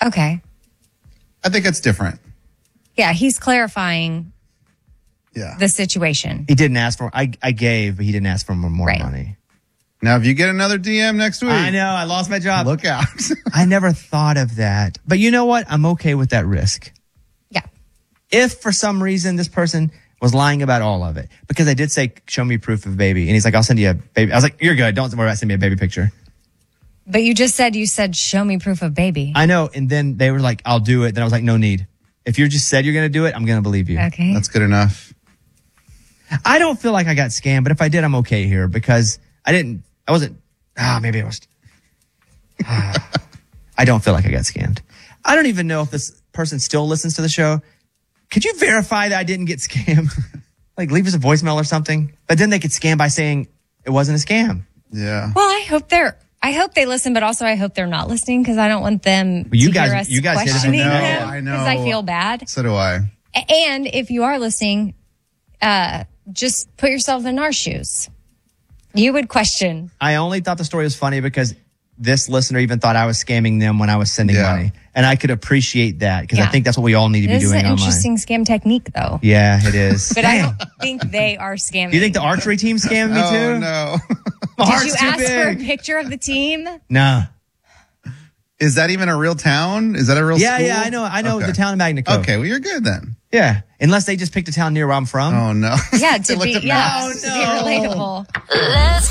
Okay. I think it's different. Yeah, he's clarifying Yeah. the situation. He didn't ask for. I gave, but he didn't ask for more Right. money. Now, if you get another DM next week, I know. I lost my job. look out. I never thought of that. But you know what? I'm okay with that risk. Yeah. If for some reason this person was lying about all of it, because I did say, show me proof of baby. And he's like, I'll send you a baby. I was like, you're good. Don't worry about sending me a baby picture. But you said, show me proof of baby. I know. And then they were like, I'll do it. Then I was like, no need. If you just said you're going to do it, I'm going to believe you. Okay. That's good enough. I don't feel like I got scammed, but if I did, I'm okay here because maybe I was. I don't feel like I got scammed. I don't even know if this person still listens to the show. Could you verify that I didn't get scammed? Like leave us a voicemail or something. But then they could scam by saying it wasn't a scam. Yeah. Well, I hope they listen, but also I hope they're not listening because I don't want them you to guys- hear us you guys hit it. questioning I know, them I know. because I feel bad. So do I. And if you are listening, just put yourself in our shoes. You would question. I only thought the story was funny because this listener even thought I was scamming them when I was sending Yeah. money. And I could appreciate that because I Yeah. think that's what we all need to be This is doing an online. interesting scam technique, though. Yeah, it is. But I don't think they are scamming. Do you think the archery team scammed me Oh, too? no. My Did heart's you too ask for a big. picture of the team? Nah. Is that even a real town? Is that a real Yeah, school? yeah, I know Okay. the town of Magna Cope. Okay, well, you're good then. Yeah. Unless they just picked a town near where I'm from. Oh, no. Yeah, They to looked be at maps. relatable. Let's